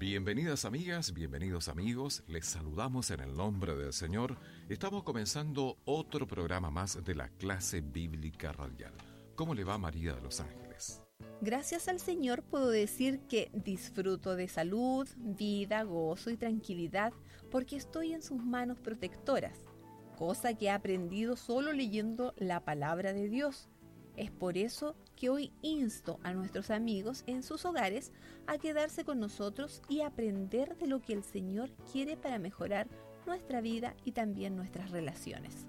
Bienvenidas amigas, bienvenidos amigos, les saludamos en el nombre del Señor. Estamos comenzando otro programa más de la clase bíblica radial. ¿Cómo le va María de los Ángeles? Gracias al Señor puedo decir que disfruto de salud, vida, gozo y tranquilidad porque estoy en sus manos protectoras, cosa que he aprendido solo leyendo la palabra de Dios. Es por eso que hoy insto a nuestros amigos en sus hogares a quedarse con nosotros y aprender de lo que el Señor quiere para mejorar nuestra vida y también nuestras relaciones.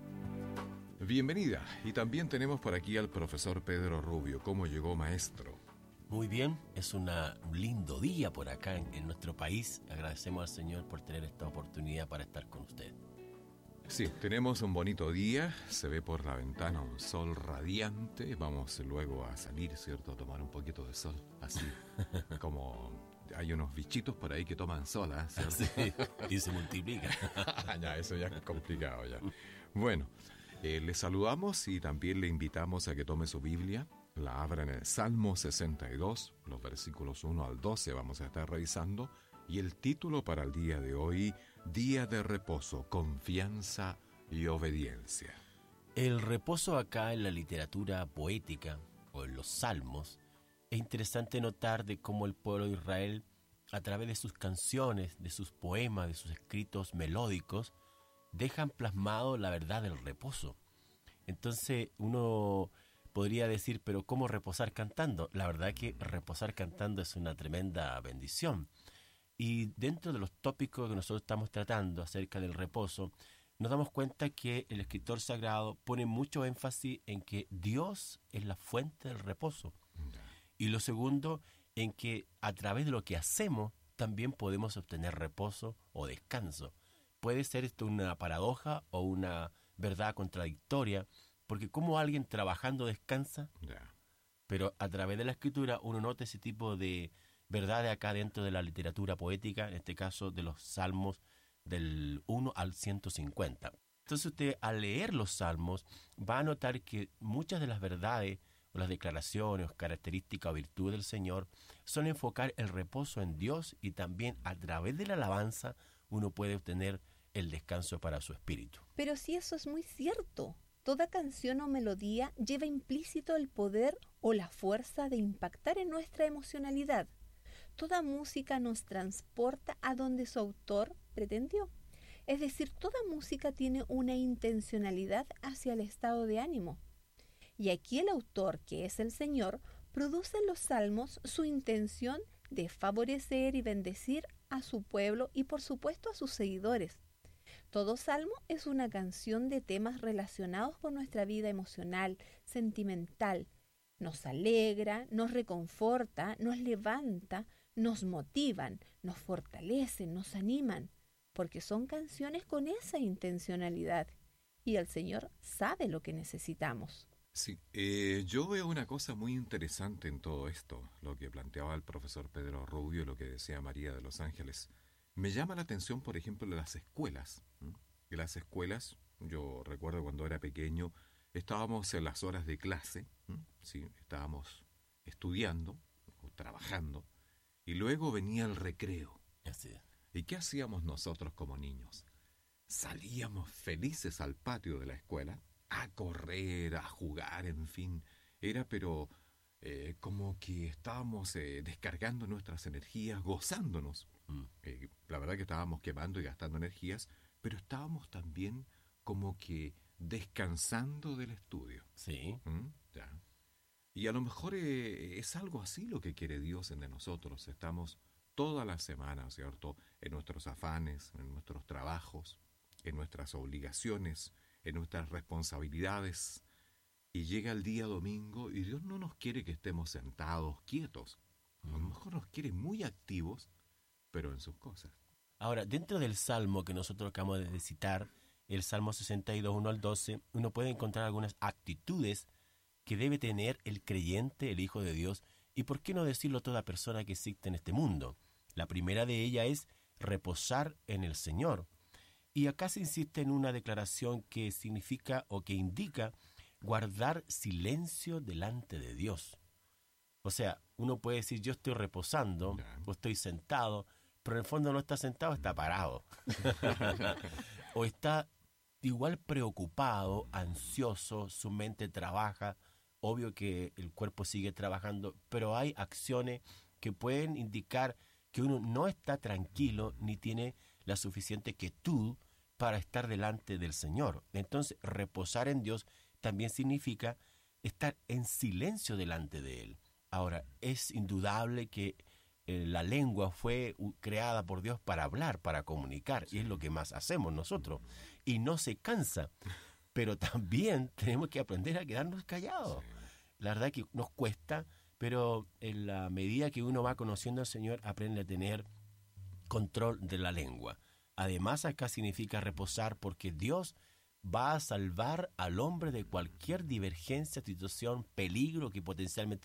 Bienvenida, y también tenemos por aquí al profesor Pedro Rubio. ¿Cómo llegó, maestro? Muy bien, es un lindo día por acá en nuestro país. Agradecemos al Señor por tener esta oportunidad para estar con usted. Sí, tenemos un bonito día, se ve por la ventana un sol radiante. Vamos luego a salir, ¿cierto? A tomar un poquito de sol, así como hay unos bichitos por ahí que toman sol, ¿cierto? Sí, y se multiplica. Ya, eso ya es complicado ya. Bueno, le saludamos y también le invitamos a que tome su Biblia, la abra en el Salmo 62, los versículos 1 al 12 vamos a estar revisando, y el título para el día de hoy, Día de Reposo, Confianza y Obediencia. El reposo acá en la literatura poética, o en los salmos, es interesante notar de cómo el pueblo de Israel, a través de sus canciones, de sus poemas, de sus escritos melódicos, dejan plasmado la verdad del reposo. Entonces uno podría decir, pero ¿cómo reposar cantando? La verdad que reposar cantando es una tremenda bendición. Y dentro de los tópicos que nosotros estamos tratando acerca del reposo, nos damos cuenta que el escritor sagrado pone mucho énfasis en que Dios es la fuente del reposo. Y lo segundo, en que a través de lo que hacemos también podemos obtener reposo o descanso. Puede ser esto una paradoja o una verdad contradictoria, porque como alguien trabajando descansa, pero a través de la escritura uno nota ese tipo de verdades acá dentro de la literatura poética, en este caso de los salmos del 1 al 150. Entonces usted al leer los salmos va a notar que muchas de las verdades o las declaraciones o características o virtudes del Señor son enfocar el reposo en Dios, y también a través de la alabanza uno puede obtener el descanso para su espíritu. Pero sí, eso es muy cierto. Toda canción o melodía lleva implícito el poder o la fuerza de impactar en nuestra emocionalidad. Toda música nos transporta a donde su autor pretendió. Es decir, toda música tiene una intencionalidad hacia el estado de ánimo. Y aquí el autor, que es el Señor, produce en los salmos su intención de favorecer y bendecir a su pueblo y por supuesto a sus seguidores. Todo salmo es una canción de temas relacionados con nuestra vida emocional, sentimental. Nos alegra, nos reconforta, nos levanta, nos motivan, nos fortalecen, nos animan, porque son canciones con esa intencionalidad. Y el Señor sabe lo que necesitamos. Sí, yo veo una cosa muy interesante en todo esto, lo que planteaba el profesor Pedro Rubio y lo que decía María de los Ángeles. Me llama la atención, por ejemplo, de las escuelas. En las escuelas, yo recuerdo cuando era pequeño, estábamos en las horas de clase, sí, estábamos estudiando o trabajando, y luego venía el recreo. Así es. ¿Y qué hacíamos nosotros como niños? Salíamos felices al patio de la escuela, a correr, a jugar, en fin. Era como que estábamos descargando nuestras energías, gozándonos. La verdad que estábamos quemando y gastando energías, pero estábamos también como que descansando del estudio. Sí. Ya. Y a lo mejor es algo así lo que quiere Dios de nosotros. Estamos toda la semana, ¿cierto?, en nuestros afanes, en nuestros trabajos, en nuestras obligaciones, en nuestras responsabilidades. Y llega el día domingo y Dios no nos quiere que estemos sentados, quietos. A lo mejor nos quiere muy activos, pero en sus cosas. Ahora, dentro del salmo que nosotros acabamos de citar, el Salmo 62, 1 al 12, uno puede encontrar algunas actitudes que debe tener el creyente, el Hijo de Dios, y por qué no decirlo toda persona que existe en este mundo. La primera de ellas es reposar en el Señor. Y acá se insiste en una declaración que significa o que indica guardar silencio delante de Dios. O sea, uno puede decir yo estoy reposando o estoy sentado, pero en el fondo no está sentado, está parado. O está igual preocupado, ansioso, su mente trabaja, obvio que el cuerpo sigue trabajando, pero hay acciones que pueden indicar que uno no está tranquilo ni tiene la suficiente quietud para estar delante del Señor. Entonces, reposar en Dios también significa estar en silencio delante de Él. Ahora, es indudable que la lengua fue creada por Dios para hablar, para comunicar, y es lo que más hacemos nosotros. Y no se cansa, pero también tenemos que aprender a quedarnos callados. La verdad que nos cuesta, pero en la medida que uno va conociendo al Señor, aprende a tener control de la lengua. Además, acá significa reposar porque Dios va a salvar al hombre de cualquier divergencia, situación, peligro que potencialmente